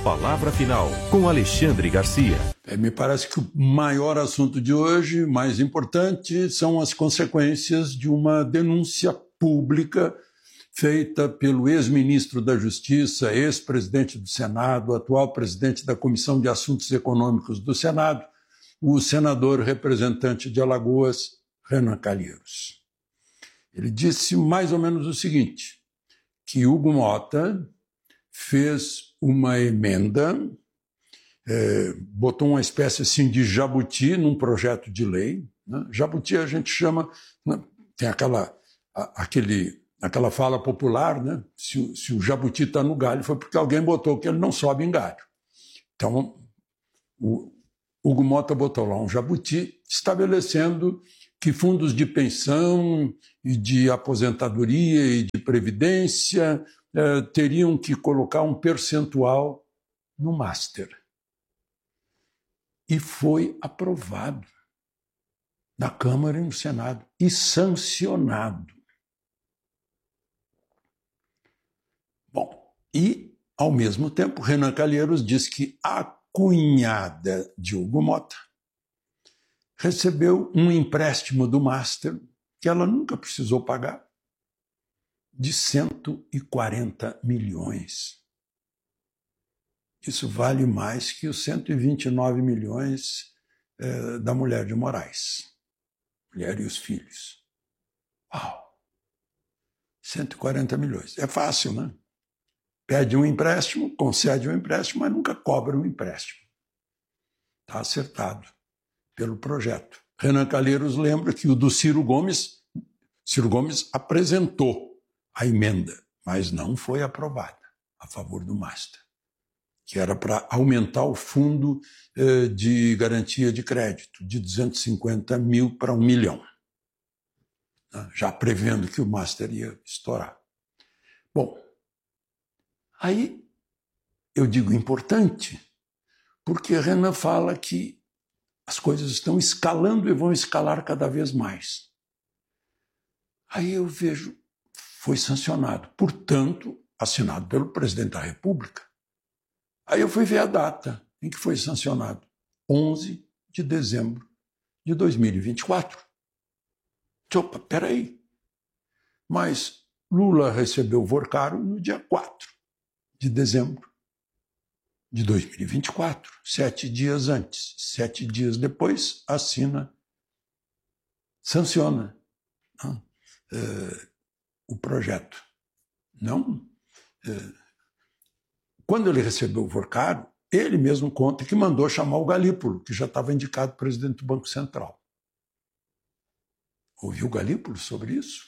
Palavra Final, com Alexandre Garcia. Me parece que o maior assunto de hoje, mais importante, são as consequências de uma denúncia pública feita pelo ex-ministro da Justiça, ex-presidente do Senado, atual presidente da Comissão de Assuntos Econômicos do Senado, o senador representante de Alagoas, Renan Calheiros. Ele disse mais ou menos o seguinte, que Hugo Motta fez uma emenda, botou uma espécie assim de jabuti num projeto de lei. Né? Jabuti a gente chama, né? Tem aquela fala popular, né? Se o jabuti está no galho foi porque alguém botou que ele não sobe em galho. Então, o Hugo Motta botou lá um jabuti estabelecendo que fundos de pensão e de aposentadoria e de previdência teriam que colocar um percentual no Master. E foi aprovado na Câmara e no Senado e sancionado. Bom, e, ao mesmo tempo, Renan Calheiros diz que a cunhada de Hugo Motta recebeu um empréstimo do Master que ela nunca precisou pagar, de 140 milhões. Isso vale mais que os 129 milhões da mulher de Moraes. Mulher e os filhos. Uau! 140 milhões. É fácil, né? Pede um empréstimo, concede um empréstimo, mas nunca cobra um empréstimo. Está acertado pelo projeto. Renan Calheiros lembra que o do Ciro Gomes apresentou a emenda, mas não foi aprovada a favor do Master, que era para aumentar o fundo de garantia de crédito de 250 mil para 1 milhão, né? Já prevendo que o Master ia estourar. Bom, aí eu digo importante, porque Renan fala que as coisas estão escalando e vão escalar cada vez mais. Aí eu vejo, foi sancionado, portanto, assinado pelo presidente da República. Aí eu fui ver a data em que foi sancionado, 11 de dezembro de 2024. Opa, peraí. Mas Lula recebeu o Vorcaro no dia 4 de dezembro de 2024, 7 dias antes. 7 dias depois, sanciona o projeto. Não. Quando ele recebeu o Vorcaro, ele mesmo conta que mandou chamar o Galípolo, que já estava indicado presidente do Banco Central. Ouviu o Galípolo sobre isso?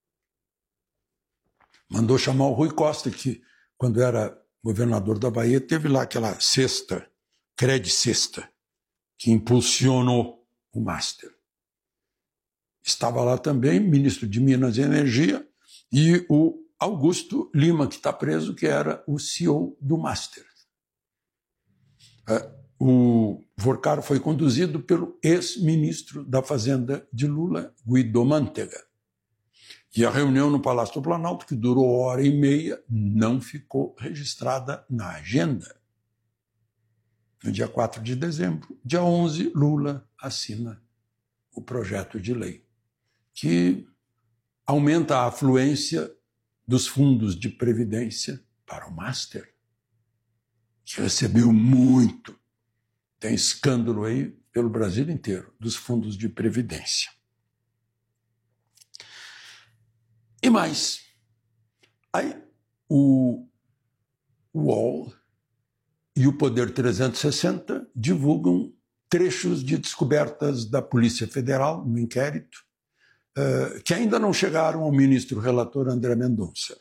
Mandou chamar o Rui Costa, que, quando era governador da Bahia, teve lá aquela cesta, Credicesta, que impulsionou o Master. Estava lá também ministro de Minas e Energia e o Augusto Lima, que está preso, que era o CEO do Master. O Vorcaro foi conduzido pelo ex-ministro da Fazenda de Lula, Guido Mantega. E a reunião no Palácio do Planalto, que durou 1h30, não ficou registrada na agenda. No dia 4 de dezembro, dia 11, Lula assina o projeto de lei, que aumenta a afluência dos fundos de previdência para o Master, que recebeu muito. Tem escândalo aí pelo Brasil inteiro, dos fundos de previdência. E mais, aí o UOL e o Poder 360 divulgam trechos de descobertas da Polícia Federal no inquérito, que ainda não chegaram ao ministro relator André Mendonça,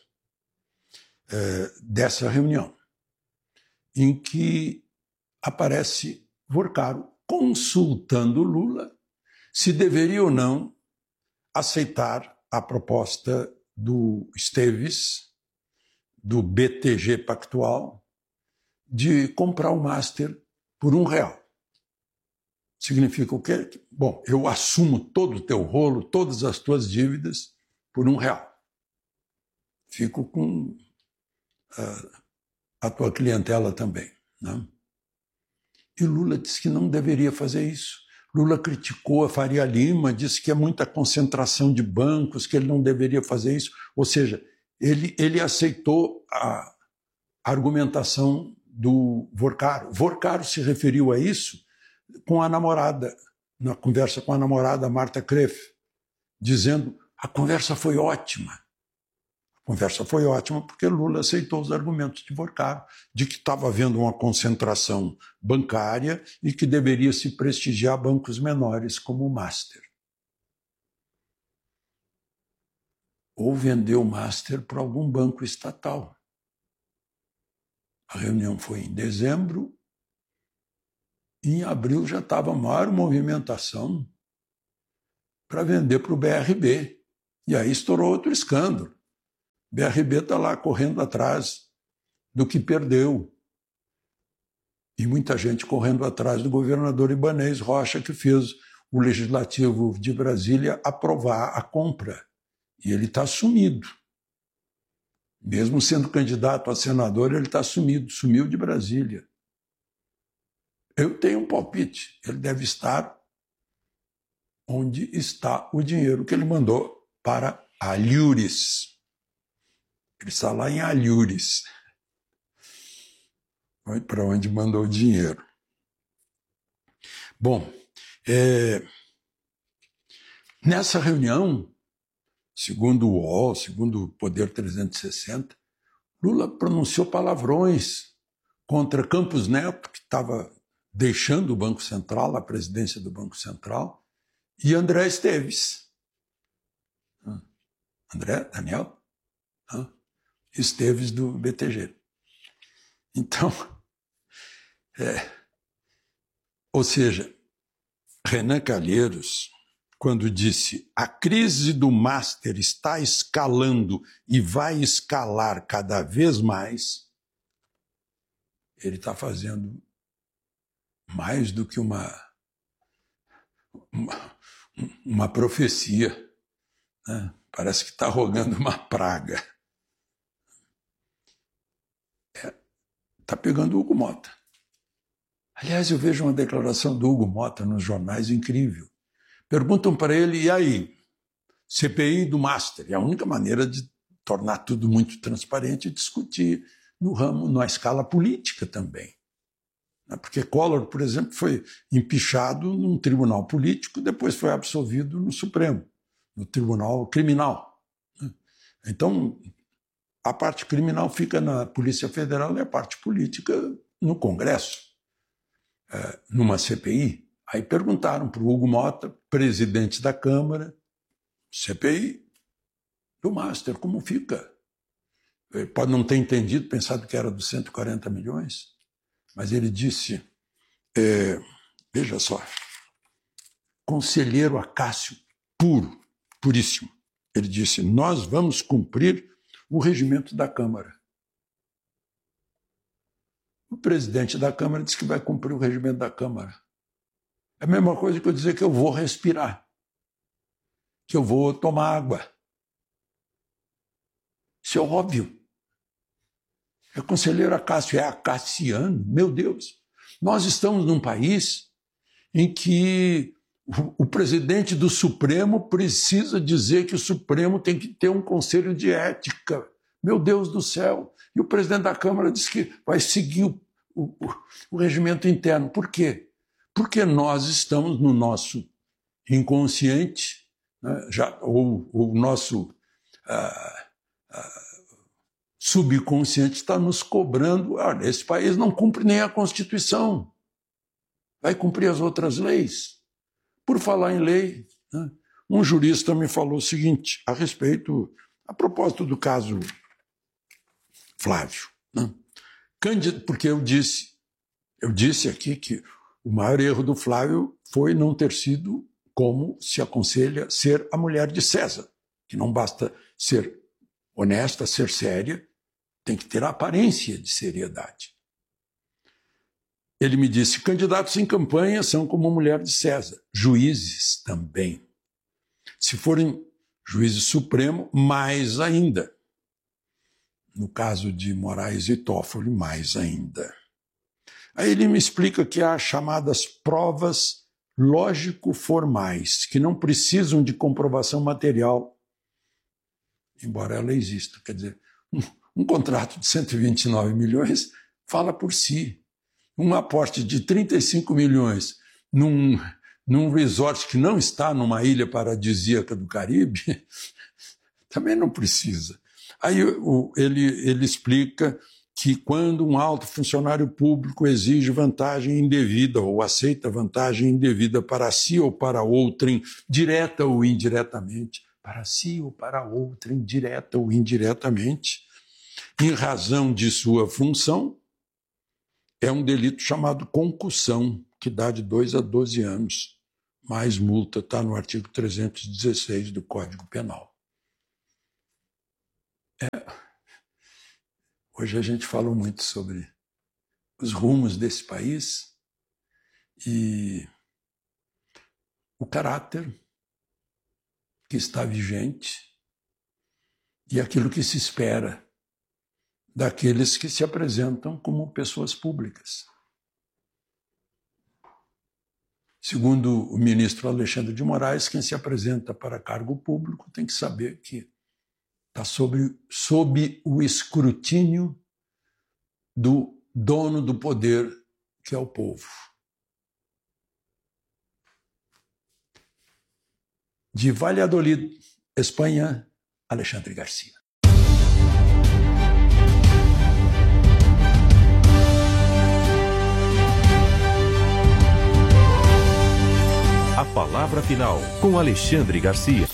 dessa reunião, em que aparece Vorcaro consultando Lula se deveria ou não aceitar a proposta do Esteves, do BTG Pactual, de comprar o Master por R$1. Significa o quê? Bom, eu assumo todo o teu rolo, todas as tuas dívidas por R$1. Fico com a tua clientela também. Não? E Lula disse que não deveria fazer isso. Lula criticou a Faria Lima, disse que é muita concentração de bancos, que ele não deveria fazer isso. Ou seja, ele aceitou a argumentação do Vorcaro. Vorcaro se referiu a isso com a namorada, na conversa com a namorada Marta Kreff, dizendo: a conversa foi ótima. A conversa foi ótima porque Lula aceitou os argumentos de Vorcaro, de que estava havendo uma concentração bancária e que deveria se prestigiar bancos menores como o Master. Ou vendeu o Master para algum banco estatal. A reunião foi em dezembro, e em abril já estava a maior movimentação para vender para o BRB. E aí estourou outro escândalo. O BRB está lá correndo atrás do que perdeu. E muita gente correndo atrás do governador Ibanez Rocha, que fez o Legislativo de Brasília aprovar a compra. E ele está sumido. Mesmo sendo candidato a senador, ele está sumido, sumiu de Brasília. Eu tenho um palpite, ele deve estar onde está o dinheiro que ele mandou para Alhures. Ele está lá em Alhures, para onde mandou o dinheiro. Bom, nessa reunião, segundo o UOL, segundo o Poder 360, Lula pronunciou palavrões contra Campos Neto, que estava deixando o Banco Central, a presidência do Banco Central, e André Esteves. André, Daniel? Esteves do BTG. Então, ou seja, Renan Calheiros, quando disse a crise do Master está escalando e vai escalar cada vez mais, ele está fazendo mais do que uma profecia, né? Parece que está rogando uma praga. Está pegando o Hugo Motta. Aliás, eu vejo uma declaração do Hugo Motta nos jornais incrível. Perguntam para ele, e aí, CPI do Master? É a única maneira de tornar tudo muito transparente e discutir no ramo, na escala política também. Porque Collor, por exemplo, foi empichado num tribunal político, depois foi absolvido no Supremo, no Tribunal Criminal. Então, a parte criminal fica na Polícia Federal e a parte política no Congresso, numa CPI. Aí perguntaram para o Hugo Motta, presidente da Câmara, CPI do Master, como fica? Ele pode não ter entendido, pensado que era dos 140 milhões, mas ele disse, veja só, conselheiro Acácio puro, puríssimo. Ele disse, nós vamos cumprir o regimento da Câmara. O presidente da Câmara disse que vai cumprir o regimento da Câmara. É a mesma coisa que eu dizer que eu vou respirar, que eu vou tomar água. Isso é óbvio. É conselheiro Acácio, é acaciano, meu Deus. Nós estamos num país em que o presidente do Supremo precisa dizer que o Supremo tem que ter um conselho de ética. Meu Deus do céu. E o presidente da Câmara diz que vai seguir o regimento interno. Por quê? Porque nós estamos no nosso inconsciente, né, ou o nosso subconsciente está nos cobrando. Olha, esse país não cumpre nem a Constituição. Vai cumprir as outras leis. Por falar em lei, né, um jurista me falou o seguinte, a propósito do caso Flávio, né, porque eu disse aqui que o maior erro do Flávio foi não ter sido, como se aconselha, ser a mulher de César, que não basta ser honesta, ser séria, tem que ter a aparência de seriedade. Ele me disse, candidatos em campanha são como a mulher de César, juízes também. Se forem juízes supremo, mais ainda. No caso de Moraes e Toffoli, mais ainda. Aí ele me explica que há chamadas provas lógico-formais, que não precisam de comprovação material, embora ela exista. Quer dizer, um contrato de 129 milhões fala por si. Um aporte de 35 milhões num resort que não está numa ilha paradisíaca do Caribe, também não precisa. Aí ele explica que quando um alto funcionário público exige vantagem indevida ou aceita vantagem indevida para si ou para outrem, direta ou indiretamente, para si ou para outrem, direta ou indiretamente, em razão de sua função, é um delito chamado concussão, que dá de 2 a 12 anos, mais multa, está no artigo 316 do Código Penal. Hoje a gente falou muito sobre os rumos desse país e o caráter que está vigente e aquilo que se espera daqueles que se apresentam como pessoas públicas. Segundo o ministro Alexandre de Moraes, quem se apresenta para cargo público tem que saber que está sob o escrutínio do dono do poder, que é o povo. De Valladolid, Espanha, Alexandre Garcia. A palavra final, com Alexandre Garcia.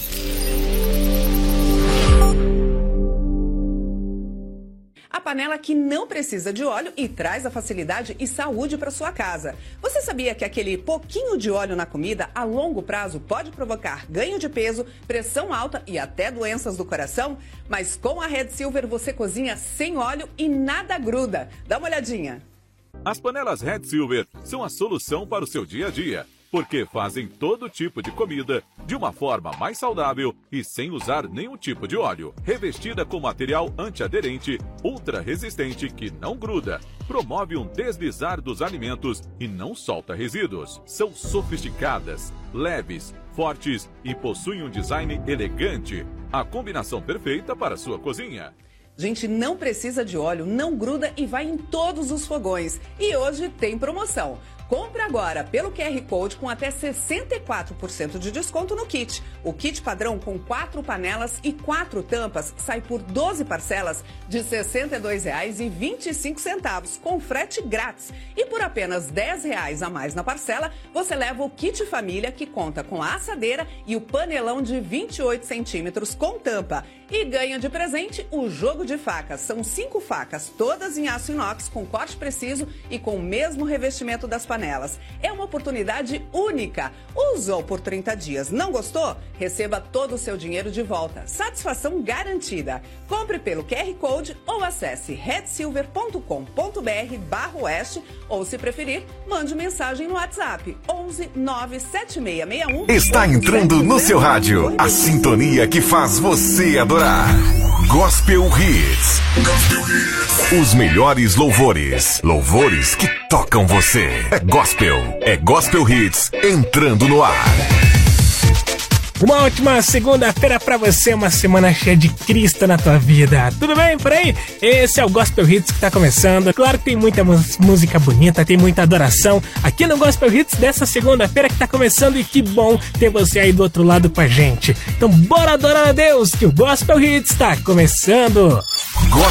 A panela que não precisa de óleo e traz a facilidade e saúde para sua casa. Você sabia que aquele pouquinho de óleo na comida, a longo prazo, pode provocar ganho de peso, pressão alta e até doenças do coração? Mas com a Red Silver você cozinha sem óleo e nada gruda. Dá uma olhadinha. As panelas Red Silver são a solução para o seu dia a dia, porque fazem todo tipo de comida de uma forma mais saudável e sem usar nenhum tipo de óleo. Revestida com material antiaderente, ultra resistente que não gruda, promove um deslizar dos alimentos e não solta resíduos. São sofisticadas, leves, fortes e possuem um design elegante. A combinação perfeita para a sua cozinha. Gente, não precisa de óleo, não gruda e vai em todos os fogões. E hoje tem promoção. Compre agora pelo QR Code com até 64% de desconto no kit. O kit padrão com 4 panelas e 4 tampas sai por 12 parcelas de R$ 62,25, com frete grátis. E por apenas R$ 10 a mais na parcela, você leva o kit família, que conta com a assadeira e o panelão de 28 centímetros com tampa. E ganha de presente o jogo de facas. São 5 facas, todas em aço inox, com corte preciso e com o mesmo revestimento das panelas. É uma oportunidade única. Usou por 30 dias, não gostou? Receba todo o seu dinheiro de volta. Satisfação garantida. Compre pelo QR Code ou acesse redsilver.com.br/oeste ou, se preferir, mande mensagem no WhatsApp 11 97661. Está entrando no seu rádio a sintonia que faz você adorar. Gospel Hits. Os melhores louvores. Louvores que tocam você. É Gospel Hits entrando no ar. Uma ótima segunda-feira pra você, uma semana cheia de Cristo na tua vida. Tudo bem por aí? Esse é o Gospel Hits que tá começando. Claro que tem muita música bonita, tem muita adoração aqui no Gospel Hits dessa segunda-feira que tá começando, e que bom ter você aí do outro lado com a gente. Então bora adorar a Deus, que o Gospel Hits tá começando.